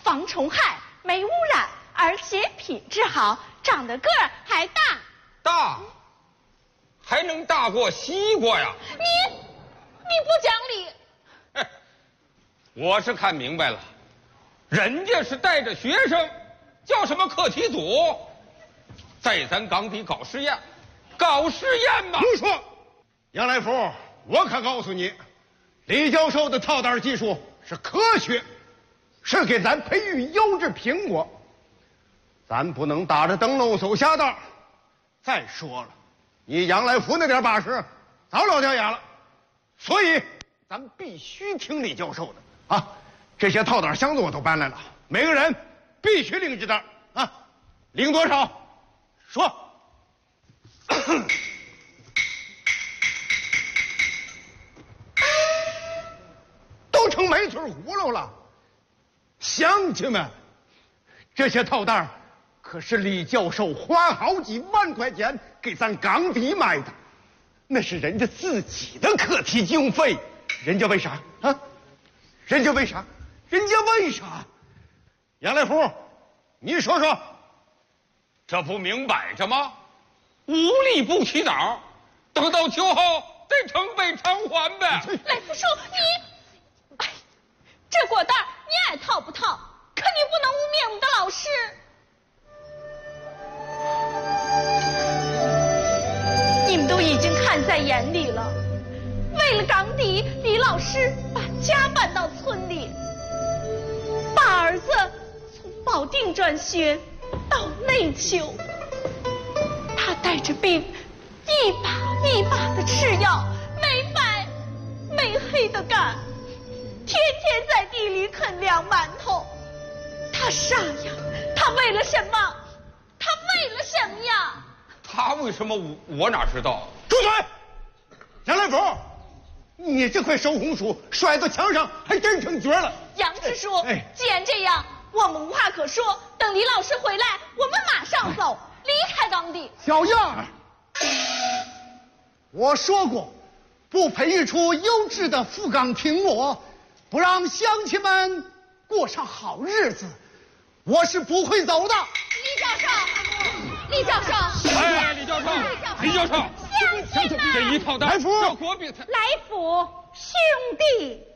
防虫害，没污染，而且品质好，长得个儿还大。 大？还能大过西瓜呀？ 你不讲理！ 哎，我是看明白了，人家是带着学生，叫什么课题组，在咱岗底搞实验，搞实验嘛。 胡说！杨来福，我可告诉你，李教授的套袋技术是科学，是给咱培育优质苹果，咱不能打着灯笼走瞎道。再说了，你杨来福那点把式，早老掉牙了，所以咱必须听李教授的啊！这些套袋箱子我都搬来了，每个人必须领1袋啊！领多少？说。都成没腿葫芦了，乡亲们，这些套袋可是李教授花好几万块钱给咱岗底买的，那是人家自己的课题经费，人家为啥啊？人家为啥？杨来福，你说说， 这不明摆着吗？无利不起早，等到秋后得成倍偿还呗。 来福叔，哎，这果袋你爱套不套？可你不能污蔑我们的老师。你们都已经看在眼里了，为了岗底，李老师把家搬到村里，把儿子从保定转学到内丘，他带着病，一把一把的吃药，没白没黑的干，天天在地里啃凉馒头。他傻呀，他为了什么？他为了什么呀？ 他为什么我哪知道？ 住嘴！杨来福，你这块收红薯甩到墙上还真成角了。 杨支书，既然这样，我们无话可说，等李老师回来，我们马上走，离开岗底。 小样儿！我说过，不培育出优质的副岗苹果，不让乡亲们过上好日子，我是不会走的。 李教授， 哎，李教授， 乡亲们， 这一套袋来福， 要国比才。 来福兄弟。